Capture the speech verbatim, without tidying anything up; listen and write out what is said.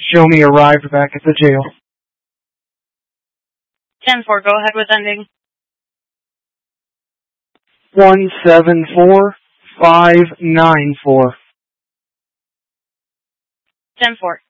Show me arrived back at the jail. ten four, go ahead with ending. one seven four five nine four. ten four.